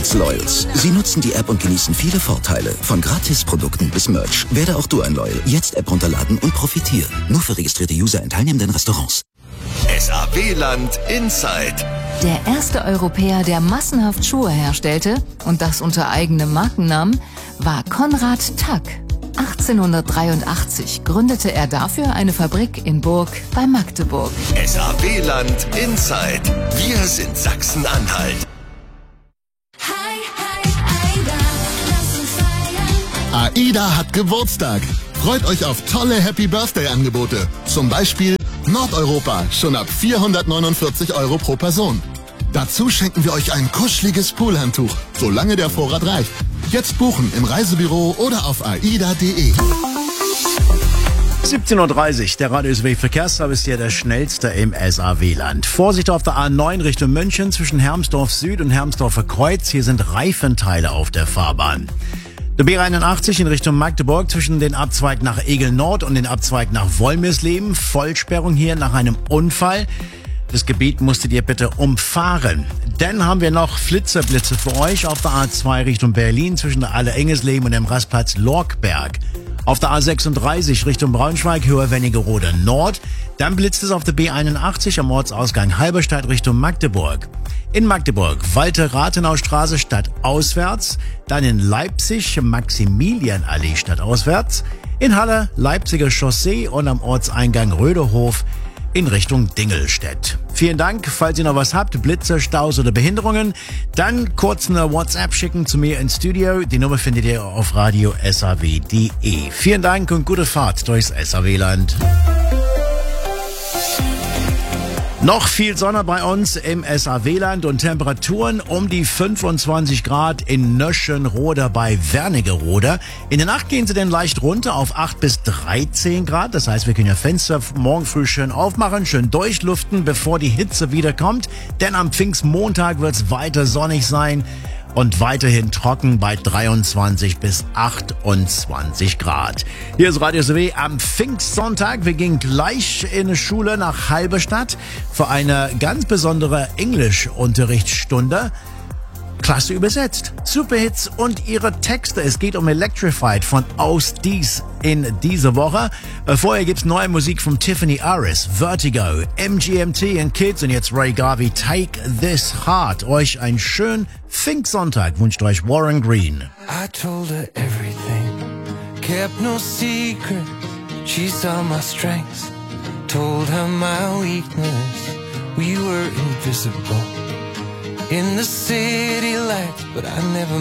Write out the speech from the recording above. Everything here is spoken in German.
Loyals. Sie nutzen die App und genießen viele Vorteile. Von Gratisprodukten bis Merch. Werde auch du ein Loyal. Jetzt App runterladen und profitieren. Nur für registrierte User in teilnehmenden Restaurants. SAW-Land Inside. Der erste Europäer, der massenhaft Schuhe herstellte, und das unter eigenem Markennamen, war Konrad Tack. 1883 gründete er dafür eine Fabrik in Burg bei Magdeburg. SAW-Land Inside. Wir sind Sachsen-Anhalt. AIDA hat Geburtstag. Freut euch auf tolle Happy Birthday Angebote. Zum Beispiel Nordeuropa, schon ab 449 € pro Person. Dazu schenken wir euch ein kuscheliges Poolhandtuch, solange der Vorrat reicht. Jetzt buchen im Reisebüro oder auf aida.de. 17:30 Uhr, der Radio SAW Verkehrsservice hier, der schnellste im SAW-Land. Vorsicht auf der A9 Richtung München zwischen Hermsdorf Süd und Hermsdorfer Kreuz. Hier sind Reifenteile auf der Fahrbahn. Der B81 in Richtung Magdeburg zwischen den Abzweig nach Egel Nord und den Abzweig nach Wolmirsleben. Vollsperrung hier nach einem Unfall. Das Gebiet musstet ihr bitte umfahren. Dann haben wir noch Flitzerblitze für euch auf der A2 Richtung Berlin zwischen der Aller-Engelsleben und dem Rastplatz Lorkberg. Auf der A36 Richtung Braunschweig, Höhe Wernigerode Nord. Dann blitzt es auf der B81 am Ortsausgang Halberstadt Richtung Magdeburg. In Magdeburg, Walter-Rathenau-Straße stadtauswärts. Dann in Leipzig, Maximilianallee stadtauswärts. In Halle, Leipziger Chaussee und am Ortseingang Röderhof in Richtung Dingelstedt. Vielen Dank. Falls ihr noch was habt, Blitze, Staus oder Behinderungen, dann kurz eine WhatsApp schicken zu mir ins Studio. Die Nummer findet ihr auf radio SAW.de. Vielen Dank und gute Fahrt durchs SAW-Land. Noch viel Sonne bei uns im SAW-Land und Temperaturen um die 25 Grad in Nöschenroda bei Wernigerode. In der Nacht gehen sie dann leicht runter auf 8 bis 13 Grad. Das heißt, wir können ja Fenster morgen früh schön aufmachen, schön durchlüften, bevor die Hitze wieder kommt. Denn am Pfingstmontag wird es weiter sonnig sein und weiterhin trocken bei 23 bis 28 Grad. Hier ist Radio SAW am Pfingstsonntag. Wir gehen gleich in die Schule nach Halberstadt für eine ganz besondere Englischunterrichtsstunde. Klasse übersetzt. Superhits und ihre Texte. Es geht um Electrified von Aus Dies in dieser Woche. Vorher gibt's neue Musik von Tiffany Aris, Vertigo, MGMT and Kids und jetzt Ray Garvey, Take This Heart. Euch einen schönen Pfingstsonntag wünscht euch Warren Green. I told her everything, kept no secret. She saw my strengths, told her my weakness. We were invisible in the city lights, but I never